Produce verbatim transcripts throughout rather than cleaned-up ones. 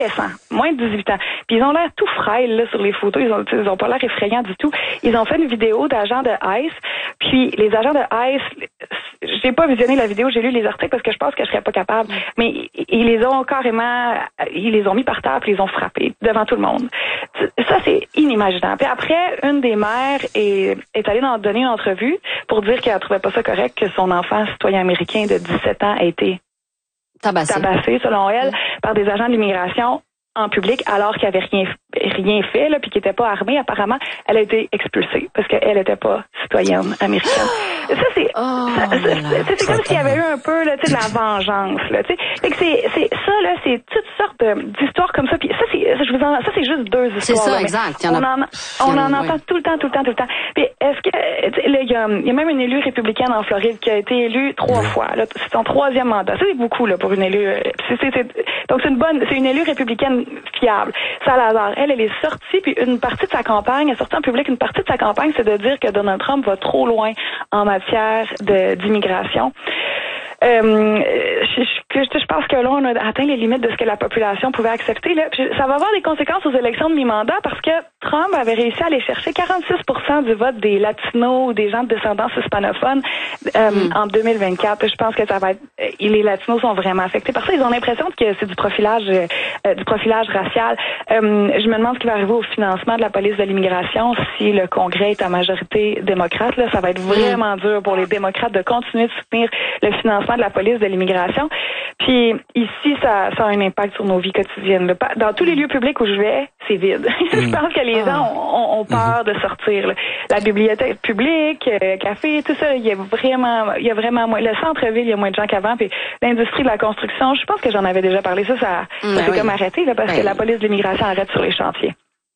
moins de dix-huit ans. Puis ils ont l'air tout frêles là, sur les photos, ils ont, ils ont pas l'air effrayants du tout. Ils ont fait une vidéo d'agents de ICE, puis les agents de ICE, j'ai pas visionné la vidéo, j'ai lu les articles parce que je pense que je serais pas capable, mais ils les ont carrément, ils les ont mis par terre puis ils les ont frappés devant tout le monde. Ça, c'est inimaginable. Puis après, une des mères est, est allée dans, donner une entrevue pour dire qu'elle trouvait pas ça correct que son enfant citoyen américain de dix-sept ans ait été tabassé, tabassé selon elle, mmh. par des agents de l'immigration en public alors qu'il avait rien rien fait là puis qu'il était pas armé. Apparemment, elle a été expulsée parce qu'elle était pas citoyenne américaine. Ça c'est oh, ça, c'est, c'est, c'est comme s'il y avait eu un peu là, tu sais, de la vengeance là, tu sais. Fait que c'est c'est ça là, c'est toutes sortes de, d'histoires comme ça. Puis ça c'est je vous en ça c'est juste deux histoires. C'est ça, là, exact. On en, on en entend oui. tout le temps, tout le temps, tout le temps. Puis est-ce que là il y a, y a même une élue républicaine en Floride qui a été élue trois oui. fois. Là, c'est son troisième mandat. Ça c'est beaucoup là pour une élue. C'est, c'est, c'est, donc c'est une bonne, c'est une élue républicaine fiable. Salazar, elle, elle est sortie, puis une partie de sa campagne, elle est sortie en public, une partie de sa campagne, c'est de dire que Donald Trump va trop loin en matière de, d'immigration. Euh, je, je, je pense que là, on a atteint les limites de ce que la population pouvait accepter. Là. Puis ça va avoir des conséquences aux élections de mi-mandat parce que Trump avait réussi à aller chercher quarante-six pour cent du vote des Latinos ou des gens de descendance hispanophones euh, mm. en deux mille vingt-quatre. Je pense que ça va être... Les Latinos sont vraiment affectés par ça. Ils ont l'impression que c'est du profilage euh, du profilage racial. Euh, je me demande ce qui va arriver au financement de la police de l'immigration si le Congrès est à majorité démocrate. Là, ça va être vraiment mm. dur pour les démocrates de continuer de soutenir le financement de la police de l'immigration. Puis ici, ça, ça a un impact sur nos vies quotidiennes. Dans tous les lieux publics où je vais, c'est vide. Mm. Je pense que les gens ont, ont peur mm-hmm. de sortir. Là. La bibliothèque publique, le café, tout ça, il y a vraiment, il y a vraiment moins. Le centre-ville, il y a moins de gens qu'avant. Puis l'industrie de la construction, je pense que j'en avais déjà parlé. Ça, ça, mm, ça s'est oui. comme arrêté là, parce ben, que la police de l'immigration arrête sur les chantiers.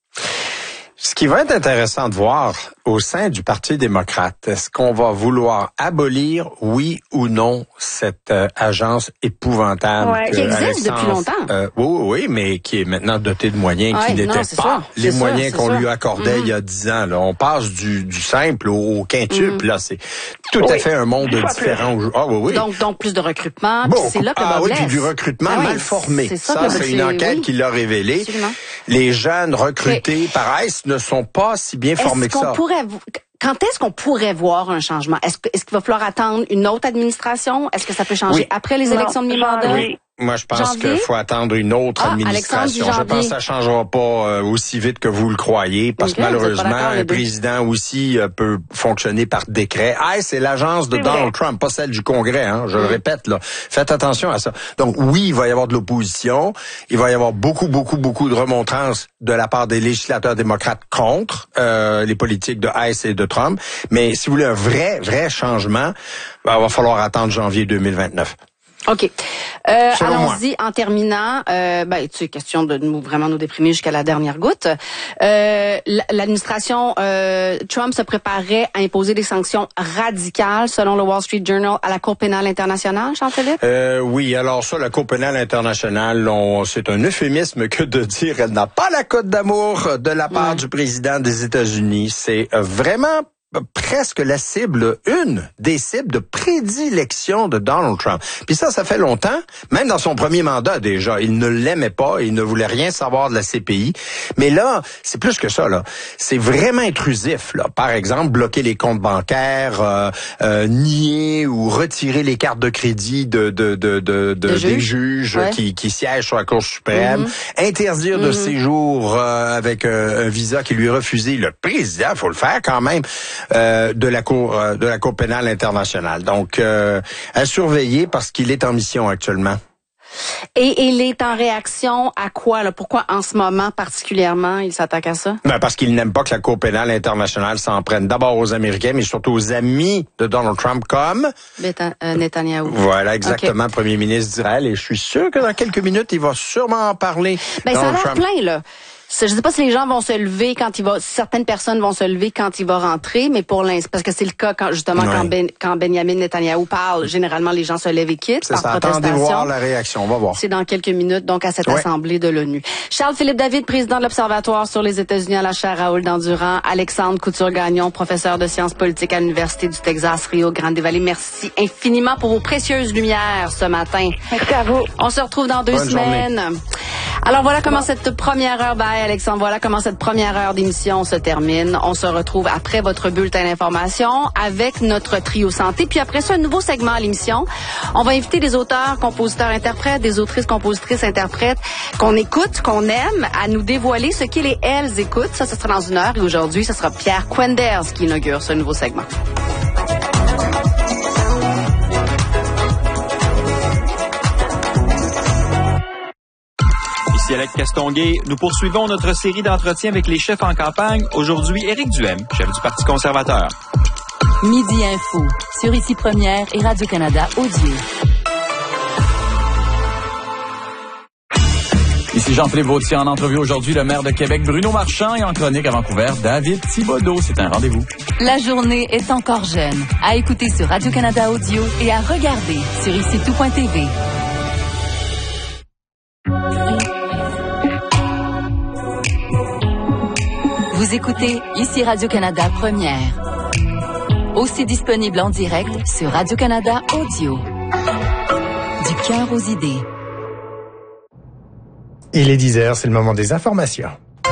Ce qui va être intéressant de voir au sein du Parti démocrate, est-ce qu'on va vouloir abolir, oui ou non, cette euh, agence épouvantable ouais, qui existe depuis longtemps. Euh, oui, oui, mais qui est maintenant dotée de moyens ouais, qui n'étaient pas ça, les moyens ça, qu'on ça. lui accordait mm-hmm. il y a dix ans. Là. On passe du, du simple au, au quintuple. Mm-hmm. Là, c'est tout oui. à fait un monde différent. Ah oui, oui. Donc, donc plus de recrutement. Bon, c'est là que ah le oui, blesse. puis du recrutement ah, mal oui. formé. C'est ça, ça c'est une enquête oui. qui l'a révélé. Absolument. Les jeunes recrutés mais, par ICE ne sont pas si bien formés que ça. Pourrait, quand est-ce qu'on pourrait voir un changement? Est-ce, est-ce qu'il va falloir attendre une autre administration? Est-ce que ça peut changer oui. après les élections non, de mi-mandat? Oui. Moi, je pense qu'il faut attendre une autre ah, administration. Je pense que ça changera pas euh, aussi vite que vous le croyez, parce okay, que malheureusement, un président aussi euh, peut fonctionner par décret. Ah, c'est l'agence de c'est Donald vrai. Trump, pas celle du Congrès. Hein, je mmh. le répète là. Faites attention à ça. Donc oui, il va y avoir de l'opposition. Il va y avoir beaucoup, beaucoup, beaucoup de remontrances de la part des législateurs démocrates contre euh, les politiques de Hayes et de Trump. Mais si vous voulez un vrai, vrai changement, ben, il va falloir attendre janvier deux mille vingt-neuf. OK. Euh, allons-y moi. En terminant. Euh, ben, tu sais, question de nous vraiment nous déprimer jusqu'à la dernière goutte. Euh, l'administration euh, Trump se préparait à imposer des sanctions radicales, selon le Wall Street Journal, à la Cour pénale internationale, Jean-Philippe? Euh, oui, alors ça, la Cour pénale internationale, on, c'est un euphémisme que de dire elle n'a pas la cote d'amour de la part ouais. du président des États-Unis. C'est vraiment presque la cible, une des cibles de prédilection de Donald Trump. Puis ça, ça fait longtemps, même dans son premier mandat déjà, il ne l'aimait pas, il ne voulait rien savoir de la C P I. Mais là, c'est plus que ça, là. C'est vraiment intrusif, là. Par exemple, bloquer les comptes bancaires, euh, euh, nier ou retirer les cartes de crédit de, de, de, de, de des juge. juges ouais. qui, qui siègent sur la Cour suprême, mm-hmm. interdire mm-hmm. de séjour euh, avec euh, un visa qui lui est refusé. Le président, faut le faire quand même. Euh, de la cour euh, de la Cour pénale internationale. Donc, euh, à surveiller parce qu'il est en mission actuellement. Et, et il est en réaction à quoi, là? Pourquoi en ce moment particulièrement il s'attaque à ça? Ben parce qu'il n'aime pas que la Cour pénale internationale s'en prenne d'abord aux Américains, mais surtout aux amis de Donald Trump comme Beta, euh, Netanyahou. Voilà, exactement, okay. Premier ministre d'Israël. Et je suis sûr que dans quelques minutes, il va sûrement en parler. Ben, ça a l'air plein, là. je sais pas si les gens vont se lever quand il va, certaines personnes vont se lever quand il va rentrer, mais pour l'instant, parce que c'est le cas quand, justement, oui. quand, ben, quand Benjamin Netanyahou parle, généralement, les gens se lèvent et quittent par ça, protestation. Attendez voir la réaction, on va voir. C'est dans quelques minutes, donc, à cette oui. assemblée de l'ONU. Charles-Philippe David, président de l'Observatoire sur les États-Unis à la chaire Raoul Dandurand, Alexandre Couture-Gagnon, professeur de sciences politiques à l'Université du Texas, Rio Grande Valley. Merci infiniment pour vos précieuses lumières ce matin. Merci à vous. On se retrouve dans deux Bonne semaines. Journée. Alors voilà comment cette première heure, bye Alexandre, voilà comment cette première heure d'émission se termine. On se retrouve après votre bulletin d'information avec notre trio santé. Puis après ça, un nouveau segment à l'émission. On va inviter des auteurs, compositeurs, interprètes, des autrices, compositrices, interprètes qu'on écoute, qu'on aime, à nous dévoiler ce qu'ils et elles écoutent. Ça, ce sera dans une heure. Et aujourd'hui, ce sera Pierre Quenders qui inaugure ce nouveau segment. Ici Alex Castonguay, nous poursuivons notre série d'entretiens avec les chefs en campagne. Aujourd'hui, Éric Duhem, chef du Parti conservateur. Midi Info, sur Ici Première et Radio-Canada Audio. Ici Jean-Philippe Vautier en entrevue aujourd'hui, le maire de Québec, Bruno Marchand, et en chronique à Vancouver, David Thibodeau. C'est un rendez-vous. La journée est encore jeune. À écouter sur Radio-Canada Audio et à regarder sur ici tout point t v. Vous écoutez Ici Radio-Canada Première. Aussi disponible en direct sur Radio-Canada Audio. Du cœur aux idées. Il est dix heures, c'est le moment des informations.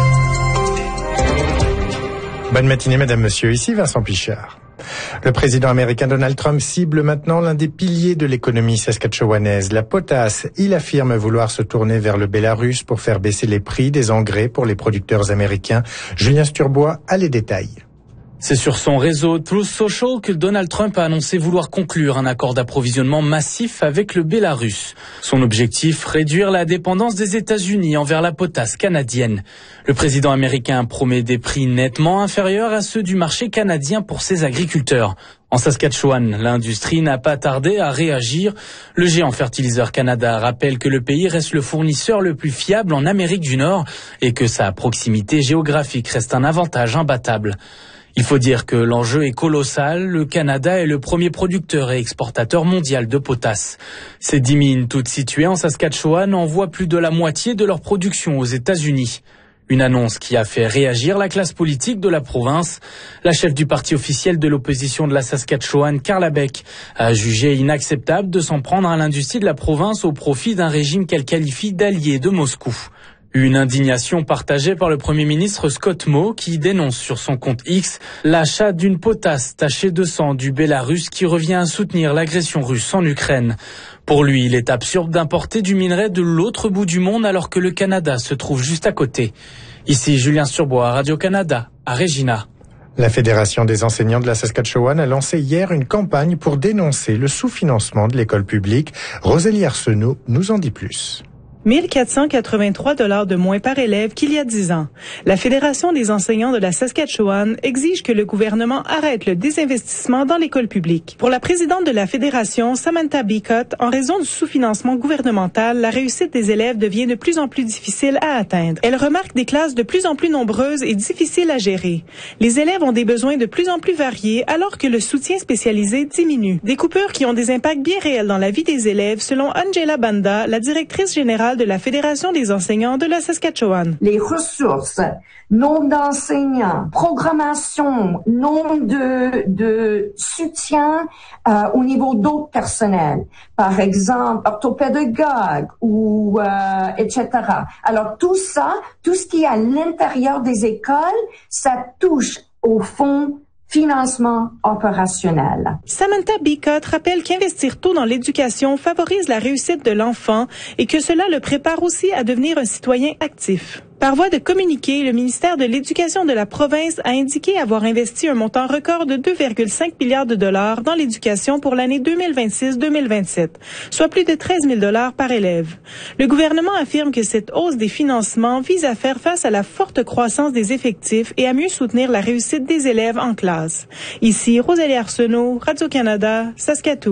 Bonne matinée, madame, monsieur. Ici Vincent Pichard. Le président américain Donald Trump cible maintenant l'un des piliers de l'économie saskatchewanaise, la potasse. Il affirme vouloir se tourner vers le Bélarus pour faire baisser les prix des engrais pour les producteurs américains. Julien Sturbois a les détails. C'est sur son réseau Truth Social que Donald Trump a annoncé vouloir conclure un accord d'approvisionnement massif avec le Bélarus. Son objectif, réduire la dépendance des États-Unis envers la potasse canadienne. Le président américain promet des prix nettement inférieurs à ceux du marché canadien pour ses agriculteurs. En Saskatchewan, l'industrie n'a pas tardé à réagir. Le géant Fertilizer Canada rappelle que le pays reste le fournisseur le plus fiable en Amérique du Nord et que sa proximité géographique reste un avantage imbattable. Il faut dire que l'enjeu est colossal. Le Canada est le premier producteur et exportateur mondial de potasse. Ces dix mines, toutes situées en Saskatchewan, envoient plus de la moitié de leur production aux États-Unis. Une annonce qui a fait réagir la classe politique de la province. La chef du parti officiel de l'opposition de la Saskatchewan, Carla Beck, a jugé inacceptable de s'en prendre à l'industrie de la province au profit d'un régime qu'elle qualifie d'allié de Moscou. Une indignation partagée par le Premier ministre Scott Moe qui dénonce sur son compte X l'achat d'une potasse tachée de sang du Bélarus qui revient à soutenir l'agression russe en Ukraine. Pour lui, il est absurde d'importer du minerai de l'autre bout du monde alors que le Canada se trouve juste à côté. Ici Julien Sturbois, Radio-Canada, à Regina. La Fédération des enseignants de la Saskatchewan a lancé hier une campagne pour dénoncer le sous-financement de l'école publique. Rosélie Arsenault nous en dit plus. mille quatre cent quatre-vingt-trois dollars de moins par élève qu'il y a dix ans. La Fédération des enseignants de la Saskatchewan exige que le gouvernement arrête le désinvestissement dans l'école publique. Pour la présidente de la Fédération, Samantha Beacott, en raison du sous-financement gouvernemental, la réussite des élèves devient de plus en plus difficile à atteindre. Elle remarque des classes de plus en plus nombreuses et difficiles à gérer. Les élèves ont des besoins de plus en plus variés alors que le soutien spécialisé diminue. Des coupures qui ont des impacts bien réels dans la vie des élèves, selon Angela Banda, la directrice générale de la Fédération des enseignants de la Saskatchewan. Les ressources, nombre d'enseignants, programmation, nombre de, de soutien euh, au niveau d'autres personnels, par exemple orthopédagogues ou euh, et cetera. Alors tout ça, tout ce qui est à l'intérieur des écoles, ça touche au fond financement opérationnel. Samantha Beacott rappelle qu'investir tôt dans l'éducation favorise la réussite de l'enfant et que cela le prépare aussi à devenir un citoyen actif. Par voie de communiqué, le ministère de l'Éducation de la province a indiqué avoir investi un montant record de deux virgule cinq milliards de dollars dans l'éducation pour l'année deux mille vingt-six deux mille vingt-sept, soit plus de treize mille dollars par élève. Le gouvernement affirme que cette hausse des financements vise à faire face à la forte croissance des effectifs et à mieux soutenir la réussite des élèves en classe. Ici, Rosélie Arsenault, Radio-Canada, Saskatoon.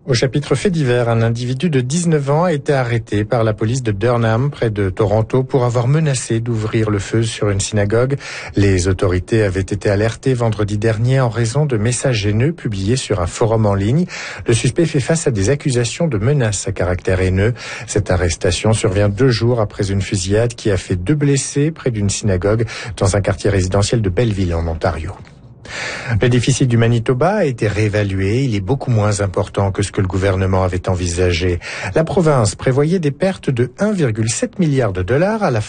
Au chapitre fait divers, un individu de dix-neuf ans a été arrêté par la police de Durham, près de Toronto, pour avoir menacé d'ouvrir le feu sur une synagogue. Les autorités avaient été alertées vendredi dernier en raison de messages haineux publiés sur un forum en ligne. Le suspect fait face à des accusations de menaces à caractère haineux. Cette arrestation survient deux jours après une fusillade qui a fait deux blessés près d'une synagogue dans un quartier résidentiel de Belleville, en Ontario. Le déficit du Manitoba a été réévalué. Il est beaucoup moins important que ce que le gouvernement avait envisagé. La province prévoyait des pertes de un virgule sept milliard de dollars à la